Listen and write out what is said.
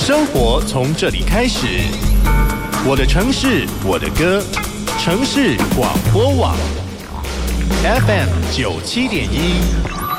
生活从这里开始，我的城市，我的歌，城市广播网 FM 97.1